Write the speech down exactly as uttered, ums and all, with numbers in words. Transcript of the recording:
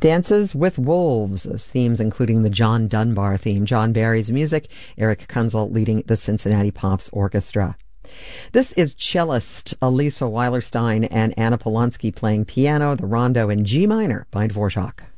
Dances with Wolves, as themes including the John Dunbar theme. John Barry's music, Eric Kunzel leading the Cincinnati Pops Orchestra. This is cellist Elisa Weilerstein and Anna Polonsky playing piano, the rondo in G minor by Dvorak.